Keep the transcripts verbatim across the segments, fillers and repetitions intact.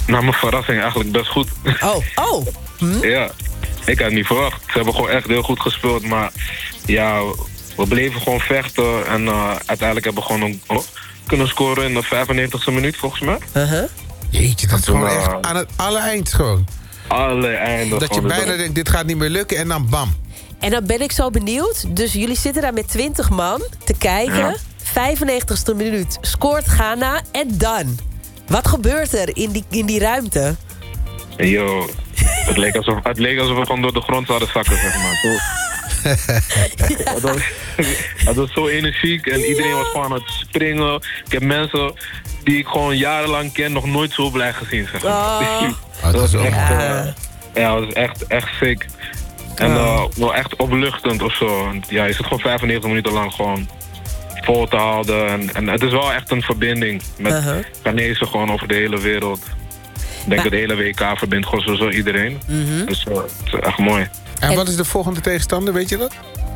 naar mijn verrassing eigenlijk best goed. Oh, oh. Hm? Ja, ik had het niet verwacht. Ze hebben gewoon echt heel goed gespeeld. Maar ja, we bleven gewoon vechten. En uh, uiteindelijk hebben we gewoon een, oh, kunnen scoren in de vijfennegentigste minuut, volgens mij. Uh-huh. Jeetje, dat is Toen, gewoon uh, echt aan het alle eind gewoon. Alle einden. Dat je gewoon, bijna dus denkt, dit gaat niet meer lukken en dan bam. En dan ben ik zo benieuwd. Dus jullie zitten daar met twintig man te kijken. Ja. vijfennegentigste minuut scoort Ghana. En dan? Wat gebeurt er in die, in die ruimte? Yo, het leek, alsof, het leek alsof we gewoon door de grond zouden zakken, zeg maar. Zo. Ja. Het, was, het was zo energiek en iedereen was gewoon aan het springen. Ik heb mensen die ik gewoon jarenlang ken nog nooit zo blij gezien, zeg maar. Oh. Dat was echt, Ja. uh, ja, dat was echt, echt sick. En uh, wel echt opluchtend of zo. Want, ja, je zit gewoon vijfennegentig minuten lang gewoon vol te houden. En, en het is wel echt een verbinding met Uh-huh. Ghanese gewoon over de hele wereld. Ik denk Maar- dat de hele W K verbindt gewoon sowieso iedereen. Mhm. Dus uh, het is echt mooi. En wat is de volgende tegenstander, weet je dat?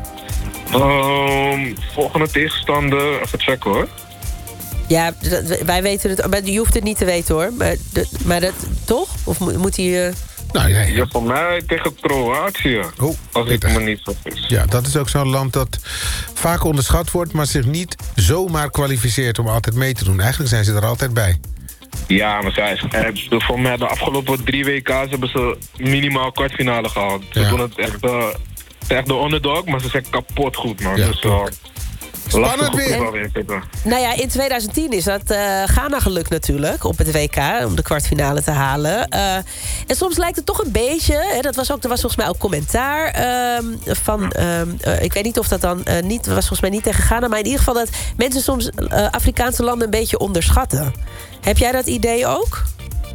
Um, volgende tegenstander, even checken hoor. Ja, dat- wij weten het. Maar je hoeft het niet te weten hoor. Maar, de, maar dat toch? Of moet, moet hij... Uh... Nou ja, Ja, ja. voor mij tegen Kroatië. Oh, als ik pittig. me niet vergis. Ja, dat is ook zo'n land dat vaak onderschat wordt, maar zich niet zomaar kwalificeert om altijd mee te doen. Eigenlijk zijn ze er altijd bij. Ja, maar zij is, eh, voor mij de afgelopen drie W K's hebben ze minimaal kwartfinale gehaald. Ze Ja. doen het echt, uh, het is echt de underdog, maar ze zijn kapot goed, man. Ja, Dus uh, Spannend lastig weer. voetbal weer zitten. Nou ja, in twintig tien is dat uh, Ghana gelukt natuurlijk op het W K om de kwartfinale te halen. Uh, en soms lijkt het toch een beetje, hè, dat was ook, er was volgens mij ook commentaar um, van, um, uh, ik weet niet of dat dan uh, niet, was volgens mij niet tegen Ghana, maar in ieder geval dat mensen soms uh, Afrikaanse landen een beetje onderschatten. Heb jij dat idee ook?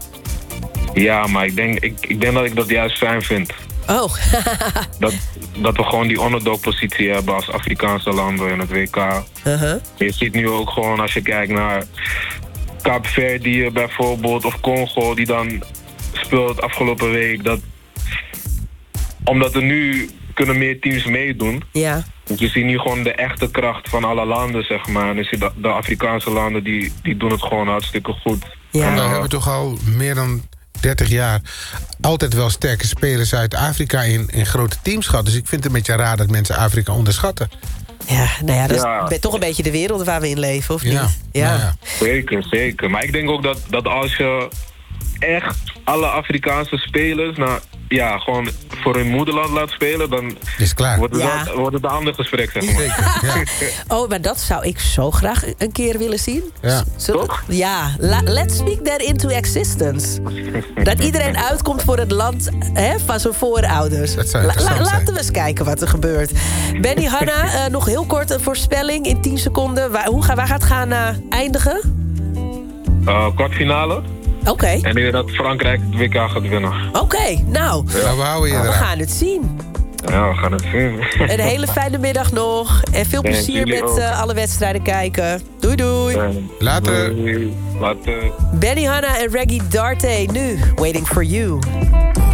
Ja, maar ik denk, ik, ik denk dat ik dat juist fijn vind. Oh. Dat, dat we gewoon die underdog-positie hebben als Afrikaanse landen in het W K. Uh-huh. Je ziet nu ook gewoon als je kijkt naar Kaapverdië bijvoorbeeld of Congo die dan speelt afgelopen week. Dat, omdat er nu kunnen meer teams meedoen. Ja. Dus je ziet nu gewoon de echte kracht van alle landen, zeg maar. En je ziet de, de Afrikaanse landen die, die doen het gewoon hartstikke goed. Ja. En we Uh, hebben toch al meer dan dertig jaar altijd wel sterke spelers uit Afrika in, in grote teams gehad. Dus ik vind het een beetje raar dat mensen Afrika onderschatten. Ja, nou ja, dat Ja. is toch een beetje de wereld waar we in leven, of niet? Ja, nou ja. Zeker, zeker. Maar ik denk ook dat, dat als je echt alle Afrikaanse spelers nou, ja, gewoon voor hun moederland laat spelen, dan Is het klaar? wordt het, Ja. wel- wordt het een ander gesprek, zeg maar. Zeker, ja. Oh, maar dat zou ik zo graag een keer willen zien. Ja. Zullen- Toch? Ja, la- let's speak that into existence. Dat iedereen uitkomt voor het land hè, van zijn voorouders. Dat zou interessant zijn. Laten we eens kijken wat er gebeurt. Benny, Hanna, uh, nog heel kort een voorspelling in tien seconden. Waar, hoe ga, waar gaat Ghana eindigen? Uh, kwartfinale. Oké, En ik denk dat Frankrijk het W K gaat winnen. oké. Nou, Nou, we houden je we eraan. gaan het zien. Ja, we gaan het zien. Een hele fijne middag nog. En veel En plezier jullie met ook. uh, alle wedstrijden kijken. Doei, doei. Later. Doei. Later. Benny Hanna en Reggie Darte nu. Waiting for you.